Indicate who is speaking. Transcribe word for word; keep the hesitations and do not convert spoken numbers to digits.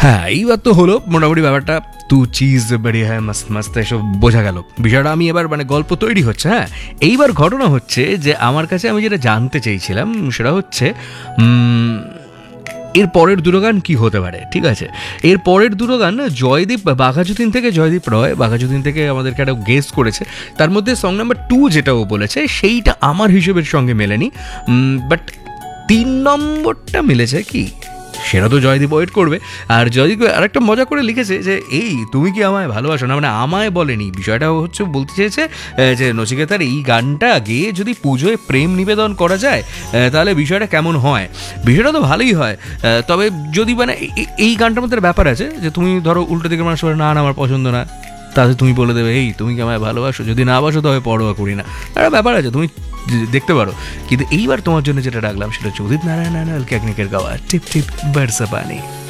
Speaker 1: হ্যাঁ, এইবার তো হলো মোটামুটি ব্যাপারটা, তু চিজ বেরিয়ে হ্যাঁ মাস্ত মাস্ত এসব বোঝা গেল বিষয়টা। আমি এবার মানে গল্প তৈরি হচ্ছে। হ্যাঁ, এইবার ঘটনা হচ্ছে যে আমার কাছে আমি যেটা জানতে চেয়েছিলাম সেটা হচ্ছে এর পরের দুটো গান কী হতে পারে। ঠিক আছে, এর পরের দুটো গান জয়দীপ বাঘাযতীন থেকে, জয়দীপ রয় বাঘাযতীন থেকে আমাদেরকে একটা গেস করেছে। তার মধ্যে সং নাম্বার টু যেটা ও বলেছে সেইটা আমার হিসেবের সঙ্গে মেলেনি, বাট তিন নম্বরটা মিলেছে কি সেটা তো জয়দীপ ওয়েট করবে। আর জয়দীপ আরেকটা মজা করে লিখেছে যে এই তুমি কি আমায় ভালোবাসো না, মানে আমায় বলেনি, বিষয়টা হচ্ছে বলতে চেয়েছে যে নচিকেতার এই গানটা গেয়ে যদি পুজোয় প্রেম নিবেদন করা যায় তাহলে বিষয়টা কেমন হয়। বিষয়টা তো ভালোই হয়, তবে যদি মানে এই গানটার মধ্যে ব্যাপার আছে যে তুমি ধরো উল্টো দিকে মানুষ বলে না না আমার পছন্দ না, তাহলে তুমি বলে দেবে এই তুমি কি আমায় ভালোবাসো, যদি না বাসো তবে পরোয়া করি না, একটা ব্যাপার আছে, তুমি দেখতে পারো। কিন্তু এইবার তোমার জন্য যেটা রাখলাম সেটা হচ্ছে উদিত নারায়ণ ক্যাকনিকের গাওয়া টিপ টিপ বরসা পানি।